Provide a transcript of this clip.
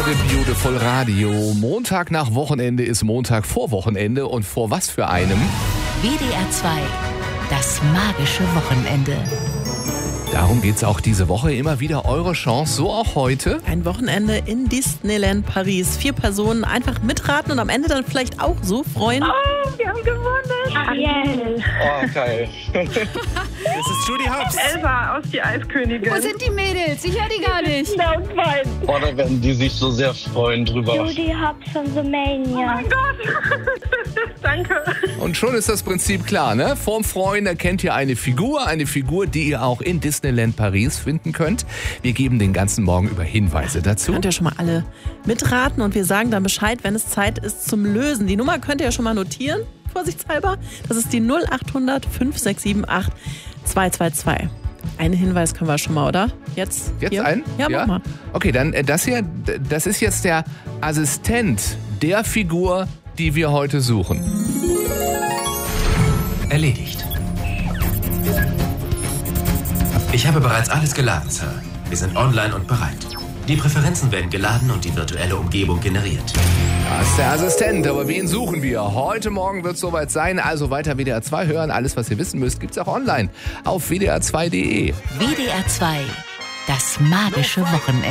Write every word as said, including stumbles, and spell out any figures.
Beautiful Radio. Montag nach Wochenende ist Montag vor Wochenende und vor was für einem? W D R zwei, das magische Wochenende. Darum geht's auch diese Woche. Immer wieder eure Chance, so auch heute. Ein Wochenende in Disneyland Paris. Vier Personen einfach mitraten und am Ende dann vielleicht auch so freuen. Oh, wir haben gewonnen. Ariel. Oh, geil. Das ist Judy Hopps. Elsa aus Die Eiskönigin. Wo sind die Mädels? Ich höre die gar nicht. Ja, und fein. Oh, da werden die sich so sehr freuen drüber. Judy Hopps von The Oh Mania. mein Gott. Danke. Und schon ist das Prinzip klar, ne? Vorm Freuen erkennt ihr eine Figur, eine Figur, die ihr auch in Disneyland Paris finden könnt. Wir geben den ganzen Morgen über Hinweise dazu. Könnt ihr schon mal alle mitraten und wir sagen dann Bescheid, wenn es Zeit ist zum Lösen. Die Nummer könnt ihr ja schon mal notieren, vorsichtshalber. Das ist die null acht hundert fünf sechs sieben acht zwei zwei zwei. Einen Hinweis können wir schon mal, oder? Jetzt? Jetzt hier? einen? Ja, mach mal. Okay, dann äh, das hier, d- das ist jetzt der Assistent der Figur, die wir heute suchen. Erledigt. Ich habe bereits alles geladen, Sir. Wir sind online und bereit. Die Präferenzen werden geladen und die virtuelle Umgebung generiert. Das ist der Assistent, aber wen suchen wir? Heute Morgen wird es soweit sein, also weiter W D R zwei hören. Alles, was ihr wissen müsst, gibt's auch online auf w d r zwei punkt d e. W D R zwei, das magische Wochenende.